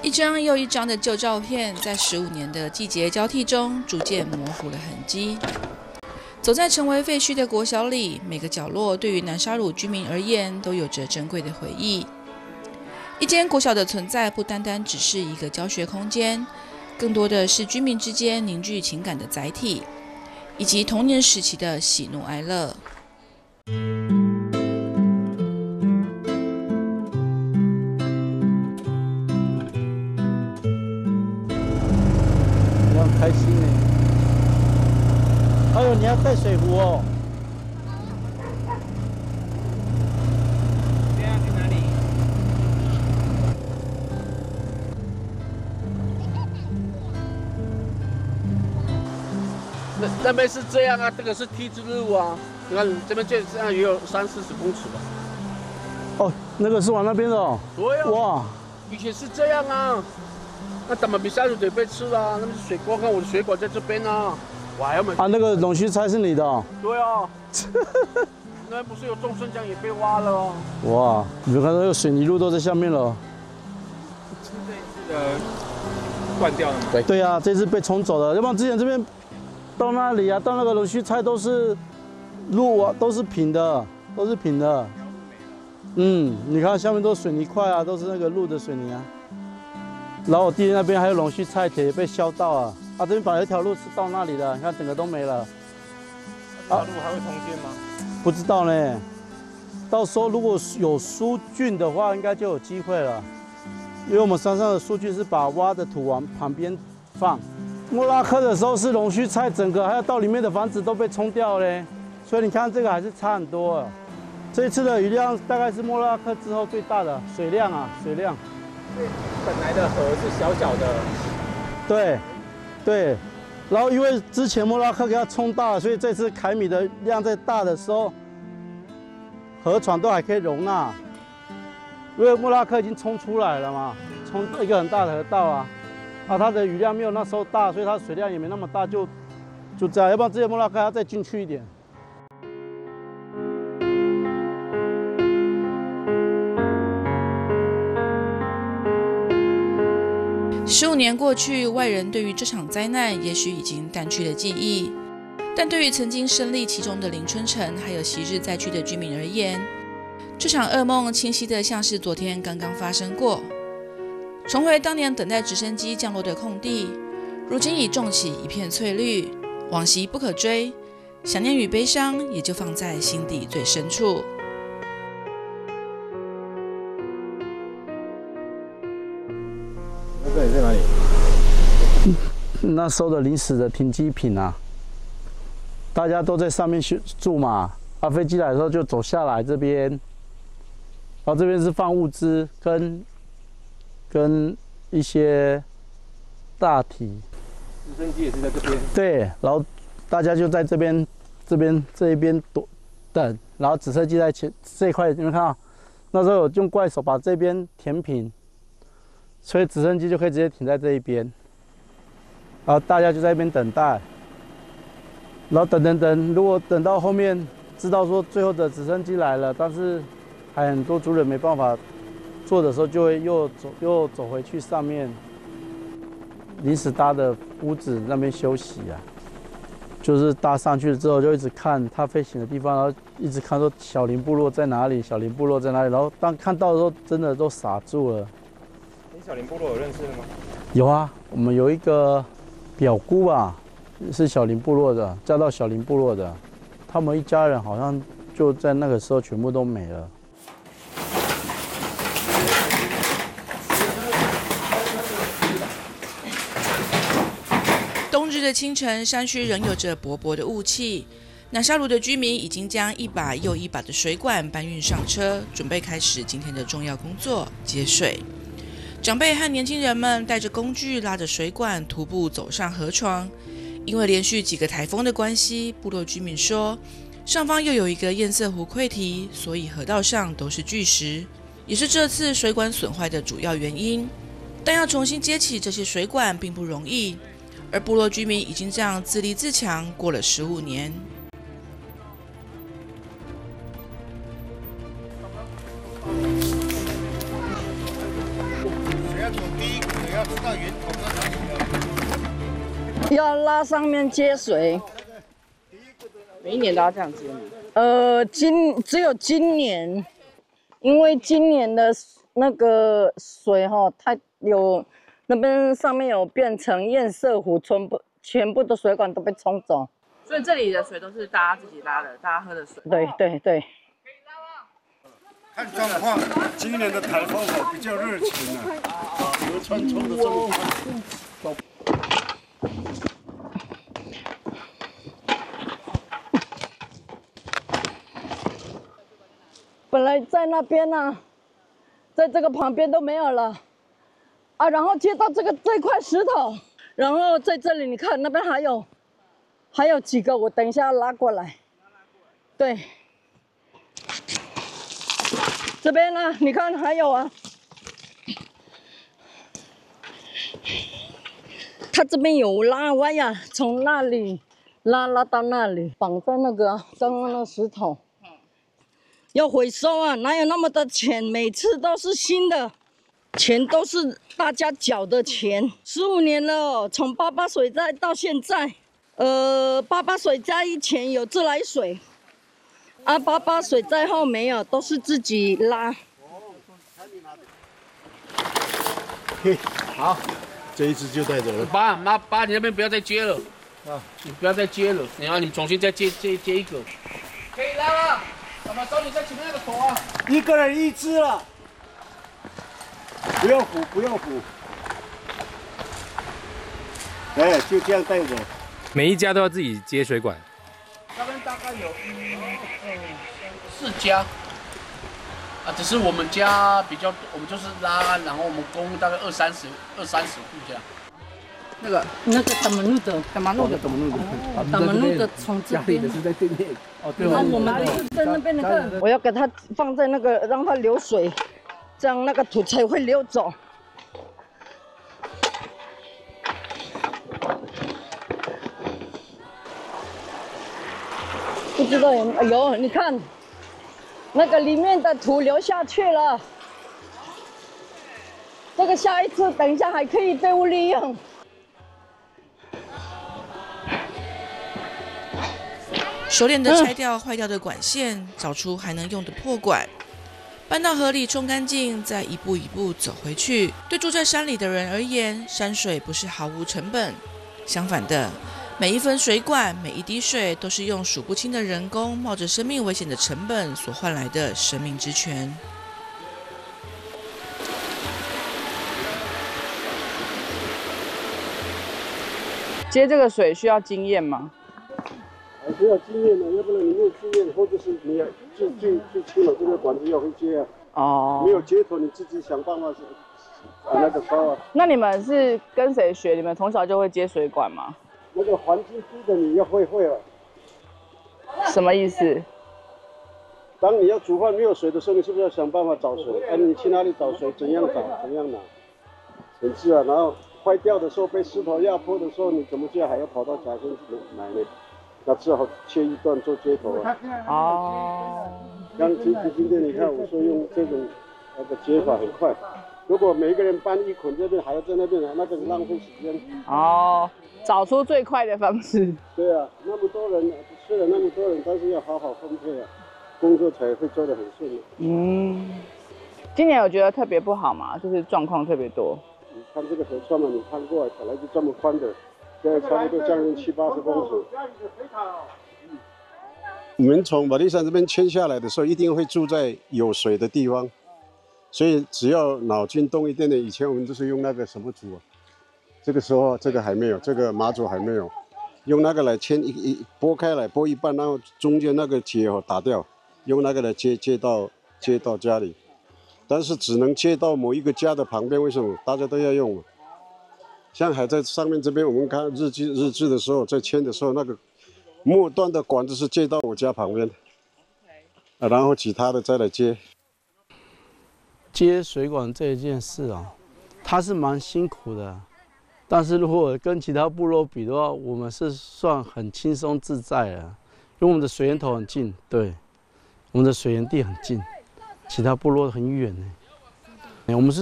一张又一张的旧照片，在15年的季节交替中，逐渐模糊了痕迹。走在成为废墟的国小里，每个角落对于南沙鲁居民而言，都有着珍贵的回忆。一间国小的存在，不单单只是一个教学空间，更多的是居民之间凝聚情感的载体，以及童年时期的喜怒哀乐。 开心呢！还有你要带水壶哦。 现在要去哪里？那边是这样啊，这个是梯子路啊。你看这边这样也有30-40公尺吧。 哦，那个是往那边的哦。 对啊。 哇， 以前是这样啊。那怎么比下就得被吃了、啊？那边是水管，看我的水管在这边啊。我还要买。 啊，那个龙须菜是你的哦。 对啊。那不是有种生姜也被挖了哦。 哇，你们看到有水泥路都在下面了。 是这一次的断掉了吗？ 对。 对啊，这次被冲走了，要不然之前这边到那里啊，到那个龙须菜都是路啊，都是平的，都是平的。嗯，你看下面都是水泥块啊，都是那个路的水泥啊。然后我弟弟那边还有龙须菜田也被削到啊，这边本来有一条路是到那里的，你看整个都没了。 这条路还会通电吗？ 不知道呢，到时候如果有疏浚的话，应该就有机会了。因为我们山上的疏浚是把挖的土往旁边放，莫拉克的时候是龙须菜，整个还有到里面的房子都被冲掉嘞，所以你看这个还是差很多了。这一次的雨量大概是莫拉克之后最大的水量啊，水量。 本来的河是小小的， 对，对，然后因为之前莫拉克给它冲大了，所以这次凯米的量在大的时候，河床都还可以容納。因为莫拉克已经冲出来了嘛，冲一个很大的河道啊，它的雨量没有那时候大，所以它水量也没那么大，就这样，要不然之前莫拉克要再进去一点。 15年过去，外人对于这场灾难也许已经淡去了记忆，但对于曾经身历其中的林春成还有昔日在居的居民而言，这场噩梦清晰得像是昨天刚刚发生过。重回当年等待直升机降落的空地，如今已种起一片翠绿，往昔不可追，想念与悲伤也就放在心底最深处。 这里在哪里？ 那时候的临时的停机坪啊，大家都在上面住嘛，飞机来的时候就走下来这边，然后这边是放物资跟一些大体。 直升机也是在这边。 对，然后大家就在这一边等，然后直升机在这一块，你们看啊，那时候有用怪手把这边填平。所以直升机就可以直接停在这一边，然后大家就在那边等待，然后等，如果等到后面知道说最后的直升机来了，但是还很多族人没办法坐的时候，就会又走回去上面临时搭的屋子那边休息啊。就是搭上去之后就一直看它飞行的地方，然后一直看说小林部落在哪里，小林部落在哪里，然后当看到的时候真的都傻住了。 小林部落有认识的吗？ 有啊，我们有一个表姑吧，是小林部落的，嫁到小林部落的，他们一家人好像就在那个时候全部都没了。 冬日的清晨，山区仍有着薄薄的雾气。南沙鲁的居民已经将一把又一把的水管搬运上车，准备开始今天的重要工作——接水。长辈和年轻人们带着工具，拉着水管，徒步走上河床。因为连续几个台风的关系，部落居民说，上方又有一个堰塞湖溃堤，所以河道上都是巨石，也是这次水管损坏的主要原因。但要重新接起这些水管并不容易，而部落居民已经这样自立自强过了15年。 水要走低， 要知道源头在哪里啊。 要拉上面接水。 每一年都要这样接吗？ 只有今年，因为今年的那个水它有那边上面有变成堰塞湖，全部的水管都被冲走。 所以这里的水都是大家自己拉的，大家喝的水。 对。 看状况，今年的台风比较热情啊，河川冲的这么快。 本来在那边呢，在这个旁边都没有了，啊，然后接到这块石头，然后在这里你看那边还有几个，我等一下要拉过来。对，这边呢，你看还有啊，它这边有拉弯呀，从那里拉到那里，绑在那个刚刚那石头。要回收啊，哪有那么多钱？每次都是新的，钱都是大家缴的钱。15年了哦，从88水灾到现在，88水灾以前有自来水，啊，88水灾后没有，都是自己拉。 嘿，好，这一只就带走了。 爸，你那边不要再接了，啊，你不要再接了，然后你重新再接一个，可以拉了。妈妈，找你在前面那个头啊！ 一个人一只了，不用扶。哎，就这样带走。 每一家都要自己接水管。 那边大概有4家，啊，只是我们家比较，我们就是拉，然后我们供大概二三十户这样。 那个达门路的从这边， 是在对面。哦，对。 然后我们的在那边我要给它放在那个，让它流水，这样那个土才会流走。不知道有，你看，那个里面的土流下去了，这个下一次等一下还可以被利用。 熟练地拆掉坏掉的管线，找出还能用的破管，搬到河里冲干净，再一步一步走回去。对住在山里的人而言，山水不是毫无成本，相反的，每一分水管，每一滴水，都是用数不清的人工，冒着生命危险的成本所换来的生命之泉。 接这个水需要经验吗？ 还是要经验的，要不然你没有经验，或者是你要最起码这个管子要会接啊。 哦。 没有接头，你自己想办法那个烧啊。 那你们是跟谁学？你们从小就会接水管吗？ 那个环境低的你要会了。 什么意思？ 当你要煮饭没有水的时候，你是不是要想办法找水？哎，你去哪里找水？怎样找？怎样拿？很自然。然后坏掉的时候，被石头压破的时候，你怎么接？还要跑到甲仙买呢？那只好切一段做接头啊。 哦。 今天你看，我说用这种那个接法很快。如果每一个人搬一捆这边，还要在那边，那个浪费时间。 哦，找出最快的方式。 对啊，那么多人，虽然那么多人，但是要好好分配啊，工作才会做得很顺。 今年有觉得特别不好吗？就是状况特别多。 你看这个河川嘛，你看过来，本来就这么宽的。现在差不多将近70-80公尺。我们从马蹄山这边迁下来的时候，一定会住在有水的地方，所以只要脑筋动一点点，以前我们都是用那个什么竹啊，这个时候这个还没有，这个麻竹还没有，用那个来牵拨开来，拨一半，然后中间那个结打掉，用那个来接到家里，但是只能接到某一个家的旁边，为什么？大家都要用嘛。像还在上面这边，我们看日志的时候，在签的时候，那个末端的管子是接到我家旁边，然后其他的再来接。 接水管这一件事啊，它是蛮辛苦的，但是如果跟其他部落比的话，我们是算很轻松自在的，因为我们的水源头很近，对，我们的水源地很近，其他部落很远呢。我们是